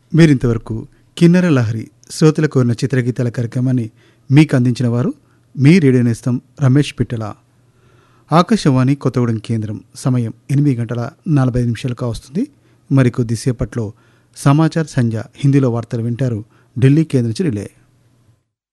మీరింతవరకు కిన్నెర లహరి శ్రోతల కోరిన చిత్రగీతాల కార్యక్రమాన్ని మీకు అందించిన వారు మీ రేడియో నేస్తం రమేష్ పిట్టల. ఆకాశవాణి కొత్తగూడెం కేంద్రం. సమయం 8:45 వస్తుంది. మరికొద్దిసేపట్లో సమాచార్ సంధ్య హిందీలో వార్తలు వింటారు ఢిల్లీ కేంద్రం నుంచి రిలే.